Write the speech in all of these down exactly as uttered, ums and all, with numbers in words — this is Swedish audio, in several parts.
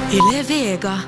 Yle Vega.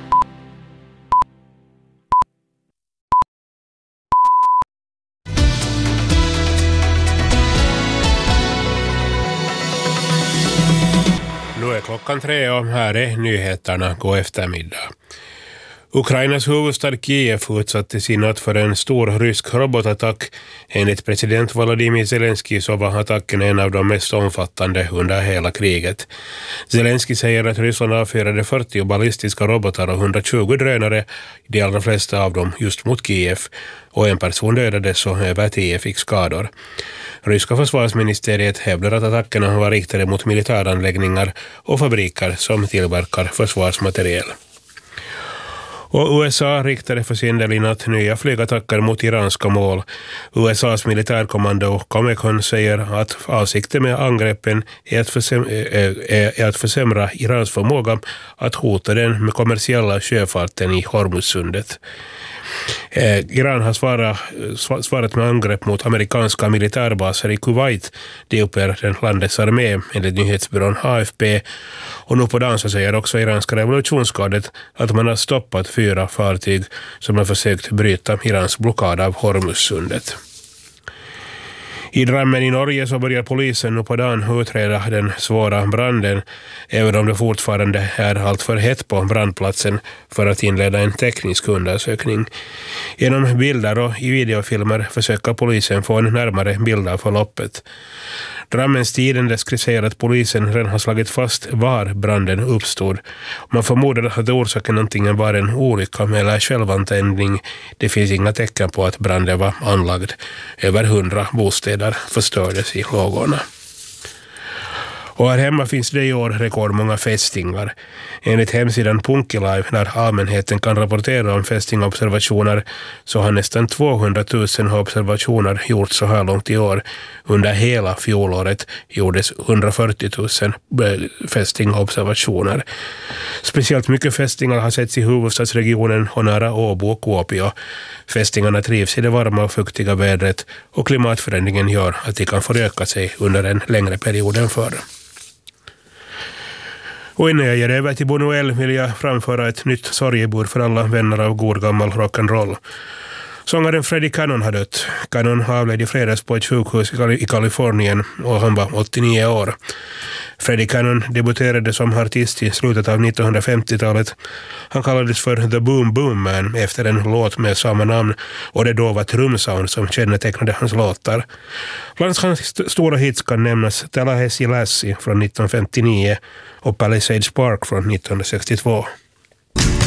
Nu är klockan tre och här är nyheterna. God eftermiddag. Ukrainas huvudstad Kiev utsattes i natt för en stor rysk robotattack. Enligt president Volodymyr Zelensky så var attacken en av de mest omfattande under hela kriget. Zelensky säger att Ryssland avfyrade fyrtio ballistiska robotar och hundratjugo drönare, de allra flesta av dem just mot Kiev, och en person dödades och över tio fick skador. Ryska försvarsministeriet hävdar att attackerna var riktade mot militäranläggningar och fabriker som tillverkar försvarsmateriel. Och U S A riktade för sin del i natt nya flygattacker mot iranska mål. U S A:s militärkommando Comecon säger att avsikten med angreppen är att, försäm- är att försämra Irans förmåga att hota den med kommersiella sjöfarten i Hormuzsundet. Eh, Iran har svarat, svarat med angrepp mot amerikanska militärbaser i Kuwait. Det uppger den landets armé enligt nyhetsbyrån A F P. Och nu på dagen så säger också iranska revolutionsgardet att man har stoppat fyra fartyg som har försökt bryta Irans blockad av Hormuzsundet. I Drammen i Norge så börjar polisen nu på dagen utreda den svåra branden, även om det fortfarande är allt för hett på brandplatsen för att inleda en teknisk undersökning. Genom bilder och i videofilmer försöker polisen få en närmare bild av förloppet. Drammens Tidende säger att polisen redan har slagit fast var branden uppstod. Man förmodar att orsaken antingen var en olycka eller självantändning. Det finns inga tecken på att branden var anlagd. Över hundra bostäder förstördes i lågorna. Och här hemma finns det i år rekordmånga fästingar. Enligt hemsidan Punkilive, där allmänheten kan rapportera om fästingobservationer, så har nästan tvåhundratusen observationer gjorts så här långt i år. Under hela fjolåret gjordes hundrafyrtiotusen fästingobservationer. Speciellt mycket fästingar har setts i huvudstadsregionen och nära Åbo och Kuopio. Fästingarna trivs i det varma och fuktiga vädret och klimatförändringen gör att de kan föröka sig under en längre period än förr. Och innan jag ger över till Bonoel vill jag framföra ett nytt sorgebud för alla vänner av god gammal rock'n'roll. Sångaren Freddie Cannon har dött. Cannon avled i fredags på ett sjukhus i Kalifornien och han var åttionio år. Freddie Cannon debuterade som artist i slutet av nittonhundrafemtiotalet. Han kallades för The Boom Boom Man efter en låt med samma namn, och det då var trumsound som kännetecknade hans låtar. Bland hans st- stora hits kan nämnas Tallahassee Lassie från nittonhundrafemtionio och Palisades Park från nittonhundrasextiotvå.